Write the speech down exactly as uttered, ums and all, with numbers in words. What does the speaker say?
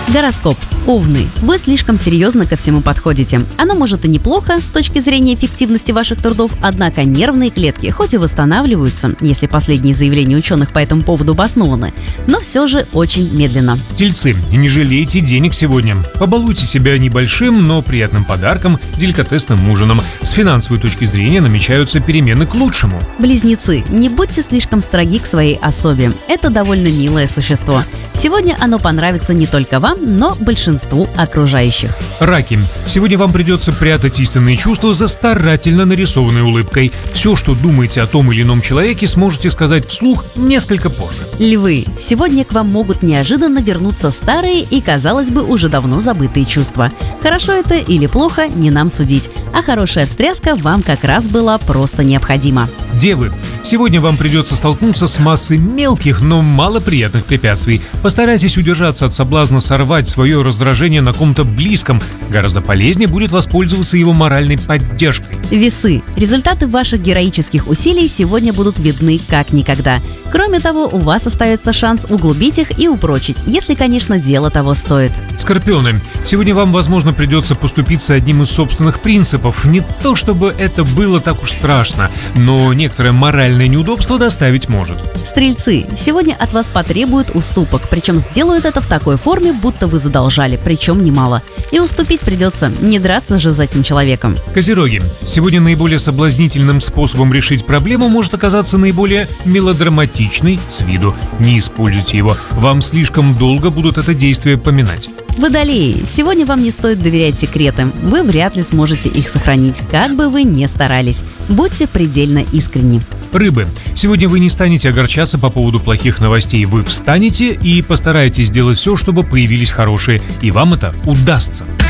Гороскоп. Овны. Вы слишком серьезно ко всему подходите. Оно может и неплохо с точки зрения эффективности ваших трудов, однако нервные клетки хоть и восстанавливаются, если последние заявления ученых по этому поводу обоснованы, но все же очень медленно. Тельцы. Не жалейте денег сегодня. Побалуйте себя небольшим, но приятным подарком, деликатесным ужином. С финансовой точки зрения намечаются перемены к лучшему. Близнецы. Не будьте слишком строги к своей особе. Это довольно милое существо. Сегодня оно понравится не только вам, но большинству окружающих. Раки. Сегодня вам придется прятать истинные чувства за старательно нарисованной улыбкой. Все, что думаете о том или ином человеке, сможете сказать вслух несколько позже. Львы. Сегодня к вам могут неожиданно вернуться старые и, казалось бы, уже давно забытые чувства. Хорошо это или плохо, не нам судить. А хорошая встряска вам как раз была просто необходима. Девы. Сегодня вам придется столкнуться с массой мелких, но малоприятных препятствий. Постарайтесь удержаться от соблазна сорвать свое раздражение на ком-то близком. Гораздо полезнее будет воспользоваться его моральной поддержкой. Весы. Результаты ваших героических усилий сегодня будут видны как никогда. Кроме того, у вас остается шанс углубить их и упрочить, если, конечно, дело того стоит. Скорпионы. Сегодня вам, возможно, придется поступиться одним из собственных принципов. Не то чтобы это было так уж страшно, но некоторое моральное неудобство доставить может. Стрельцы. Сегодня от вас потребуют уступок, причем сделают это в такой форме, будто вы задолжали, причем немало. И уступить придется, не драться же за этим человеком. Козероги. Сегодня наиболее соблазнительным способом решить проблему может оказаться наиболее мелодраматичный с виду. Не используйте его, вам слишком долго будут это действие поминать. Водолеи. Сегодня вам не стоит доверять секретам, вы вряд ли сможете их сохранить, как бы вы ни старались. Будьте предельно искренни. Рыбы. Сегодня вы не станете огорчаться по поводу плохих новостей. Вы встанете и постараетесь сделать все, чтобы появились хорошие, и вам это удастся.